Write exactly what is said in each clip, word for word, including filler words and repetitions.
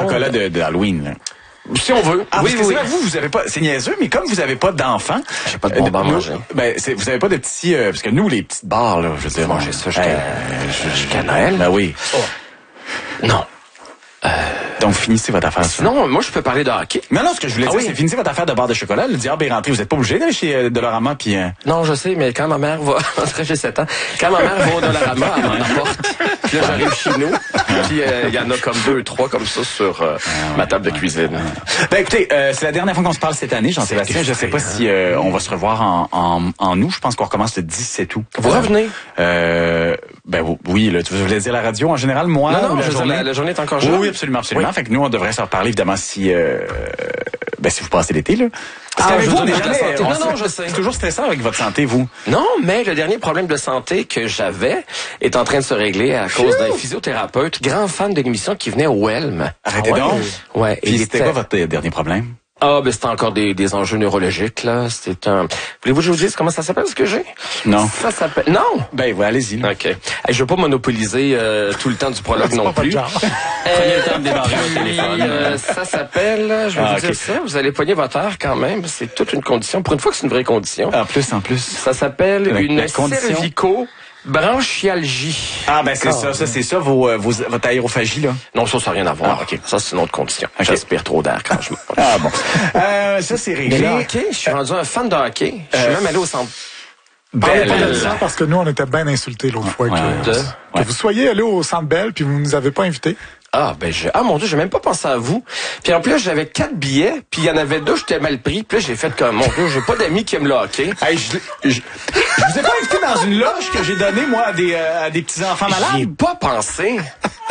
chocolat de, de Halloween, là. Si on veut. Ah, oui, parce que oui. c'est vrai, vous, vous avez pas, c'est niaiseux, mais comme vous avez pas d'enfants. J'ai pas de bonbons à manger. Ben, c'est, vous avez pas de petits, euh, parce que nous, les petites barres, là, je veux dire. Manger ça jusqu'à, euh, jusqu'à Noël. Ben oui. Oh. Non. Euh, Donc, finissez votre affaire. Non, moi, je peux parler de hockey. Non, non, ce que je voulais Ah dire, oui. c'est finissez votre affaire de barre de chocolat. Le diable est rentré. Vous êtes pas obligé d'aller chez euh, Dollarama, puis... Euh... Non, je sais, mais quand ma mère va... j'ai sept ans. Quand ma mère va au Dollarama, elle m'en apporte. Puis là, j'arrive chez nous. Puis il euh, y en a comme deux, trois comme ça sur euh, ah, ma table de cuisine. Ouais. Ben écoutez, euh, c'est la dernière fois qu'on se parle cette année, Jean-Sébastien. Je sais pas si euh, on va se revoir en, en, en août. Je pense qu'on recommence le dix-sept août. Vous revenez? Euh, ben oui, là, tu voulais dire la radio en général, moi? Non, non, la je journée? veux dire, la, la journée est encore jeune. Oui, oui, absolument, absolument. Oui. Fait que nous, on devrait se reparler, évidemment, si... Euh, ben si vous passez l'été, là. Parce Ah, qu'avec je vous, on veux est dire, jamais... la santé. on Non, sait- non, je sais. C'est toujours stressant avec votre santé, vous. Non, mais le dernier problème de santé que j'avais est en train de se régler à cause d'un physiothérapeute, grand fan de l'émission qui venait au Helm. Arrêtez Ah ouais? donc. Ouais. Puis il c'était était- quoi votre euh, dernier problème? Ah, ben c'était encore des, des enjeux neurologiques, là. C'était un... Voulez-vous que je vous dise comment ça s'appelle, ce que j'ai? Non. Ça s'appelle... Non! Ben, ouais, allez-y. là. OK. Hey, je veux pas monopoliser euh, tout le temps du prologue non plus. Prenez le temps de démarrer votre Puis, téléphone. euh, ça s'appelle, je vais Ah, vous ok. dire ça, vous allez pogner votre heure quand même, c'est toute une condition. Pour une fois que c'est une vraie condition. En plus, en plus. Ça s'appelle La- une la condition. cervico-branchialgie. Ah, ben c'est ça, ça, c'est ça, vos, euh, vos, votre aérophagie, là. Non, ça, ça n'a rien à voir. Ah, ok. Ça, c'est une autre condition. Ok. J'aspire trop d'air quand je me... Ah, bon. Euh, ça, c'est Mais réglé. le hockey, je suis rendu un fan de hockey. Je suis Euh, même allé au centre. Parlez pas de Belle. ça parce que nous, on était bien insultés l'autre fois Ouais. que, De- que ouais. vous soyez allés au Centre Bell puis vous nous avez pas invités. Ah, ben, je... ah, mon Dieu, j'ai même pas pensé à vous. Puis en plus, j'avais quatre billets, puis il y en avait deux, j'étais mal pris. Puis là, j'ai fait comme, mon Dieu, j'ai pas d'amis qui aiment le hockey. Hey, je, je, je vous ai pas invité dans une loge que j'ai donnée, moi, à des, euh, à des petits-enfants J'y ai malades? pas pensé.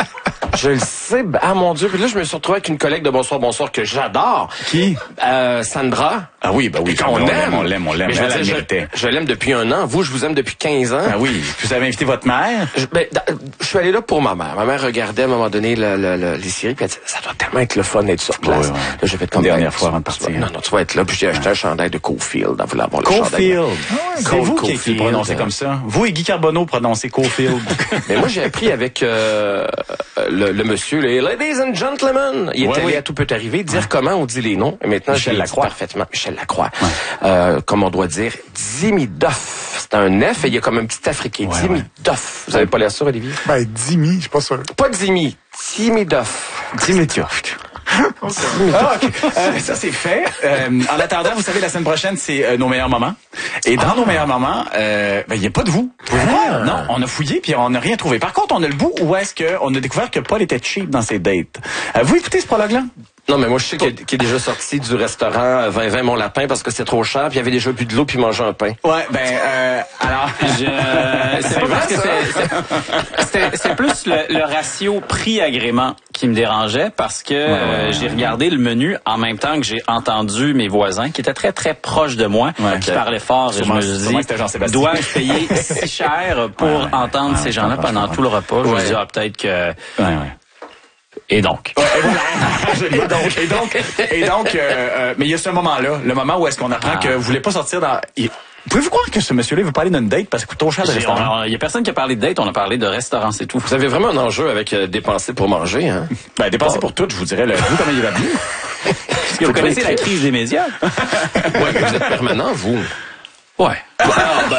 Je le sais. Ben, ah, mon Dieu. Puis là, je me suis retrouvé avec une collègue de Bonsoir, Bonsoir que j'adore. Qui? Euh, Sandra. Ah oui, ben oui, On on l'aime. l'aime, on l'aime, on l'aime. Mais je, Elle, veux elle dire, méritait. je, je l'aime depuis un an. Vous, je vous aime depuis quinze ans. Ah oui, puis vous avez invité votre mère? Je, ben, da- je suis allé là pour ma mère. Ma mère regardait à un moment donné le, le, le- les séries, puis elle dit, ça doit tellement être le fun d'être sur place. Ouais, ouais. Là, j'ai fait comme Une dernière ben, fois avant de tu- partir. Non, non, tu vas être là. Puis j'ai acheté un chandail de Cofield. Elle voulait avoir le chandail. Cofield. C'est Cole vous qui, qui le Caulfield. prononcez comme ça. Vous et Guy Carbonneau prononcez Cofield. Mais moi, j'ai appris avec euh, le, le monsieur, les Ladies and Gentlemen. Il est Ouais, allé oui. à tout peut arriver, dire comment on dit les noms. Et maintenant, Michel je les dis Lacroix. parfaitement. Michel Lacroix. Euh, comme on doit dire, Dimidoff. C'est un F et il y a comme un petit africain. Ouais, Dimidoff. Vous avez pas l'air sûr, Olivier? Ben, Dimi, je suis pas sûr. Pas Dimi. Dimidoff. Dimitioff. Ah, ok. Euh, ça, c'est fait. Euh, en attendant, vous savez, la semaine prochaine, c'est euh, nos meilleurs moments. Et dans nos meilleurs moments, euh, ben, il n'y a pas de vous. Pour vrai, non, on a fouillé puis on n'a rien trouvé. Par contre, on a le bout où est-ce qu'on a découvert que Paul était cheap dans ses dates. Euh, vous écoutez ce prologue-là? Non, mais moi, je sais qu'il est déjà sorti du restaurant vingt vingt Mon Lapin parce que c'est trop cher, puis il avait déjà bu de l'eau puis mangé un pain. Ouais, ben, euh, alors... Je- c'est pas parce que c'est- c'est- c'était- c'est plus le, le ratio prix-agrément qui me dérangeait parce que euh, j'ai regardé le menu en même temps que j'ai entendu mes voisins qui étaient très très proches de moi, Ouais, qui ok. parlaient fort et je Sûrement- me sûrement dis, que c'était Jean-Sébastien. dois-je payer si cher pour Ouais, ouais. entendre Ouais, ces je gens-là comprends, pendant je tout le repas? Je me Ouais. dis, ah, peut-être que... Ouais, ouais. Et donc? Ouais, et voilà. et donc, et donc, et donc euh, euh, mais il y a ce moment-là, le moment où est-ce qu'on apprend Ah. que vous voulez pas sortir dans... il- Pouvez-vous croire que ce monsieur-là veut pas aller d'une date parce que ça coûte trop cher de J'ai- restaurant? on- Il y a personne qui a parlé de date, on a parlé de restaurant, c'est tout. Vous avez vraiment un enjeu avec euh, dépenser pour manger, hein? Ben, dépenser pour tout, je vous dirais, le vous, comment il va bien? Est-ce que vous connaissez la crise des médias? Ouais, vous êtes permanent, vous. Ouais. Ah, ben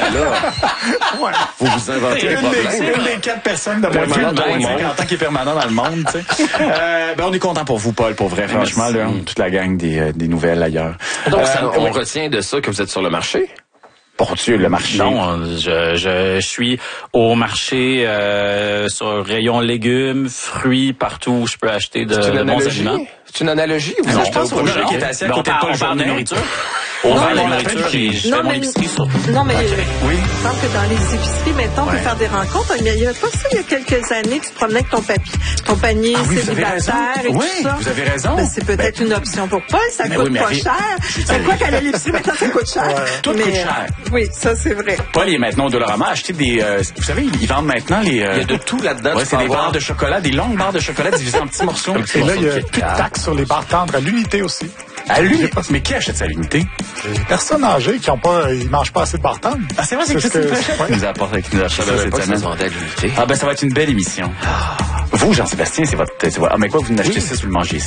là, vous vous inventez des Une des, problèmes. une des quatre personnes de moins de Permanent dans le monde. cinquante ans qui est permanent dans le monde, tu sais. Euh, ben, on est content pour vous, Paul, pour vrai, franchement, là, toute la gang des, euh, des nouvelles ailleurs. Donc, Euh, ça, on ouais. retient de ça que vous êtes sur le marché? Pour Dieu, le marché. Non, je, je, je suis au marché euh, sur le rayon légumes, fruits, partout où je peux acheter de, C'est une de bons analogie? aliments. C'est une analogie ou vous Non, achetez je pense au au projet? gars qui est assis à Ben, on côté de parle, Paul on parle de Journet. nourriture. On On va parle de dans la nourriture fin, et je Non, fais mon mais- épicerie sur... Non, mais Oui. il me semble que dans les épiceries, maintenant, on peut faire des rencontres. Il y a pas ça, il y a quelques années, tu te promenais avec ton papier, ton panier Ah oui, vous avez raison. célibataire et Oui, tout ça. vous avez raison. Ben, c'est peut-être une option pour Paul, ça Mais coûte oui, mais pas arrête. cher. C'est quoi qu'aller à l'épicerie, maintenant, ça coûte cher. Tout Mais, coûte euh, cher. Oui, ça, c'est vrai. Paul il est maintenant au Dollarama à acheter des... euh, vous savez, ils vendent maintenant les... euh, Il y a de tout là-dedans. ouais, tu c'est peux des avoir. barres de chocolat, des longues barres de chocolat divisées en petits morceaux. Et là, il y a plus de taxes sur les barres tendres à l'unité aussi. À lui, mais qui achète ça à l'unité? Les personnes âgées qui ont pas, ils mangent pas assez de barres tendres. Ah, c'est vrai, c'est C'est ce Christine que- Fréchette ouais. qui nous a apporté, qui nous a acheté Je ça savais cette pas que ça se semaine. vendait à l'unité. Ah, ben, ça va être une belle émission. Vous, Jean-Sébastien, c'est votre, c'est votre... Ah, mais quoi, vous n'achetez ça si vous le mangez ici?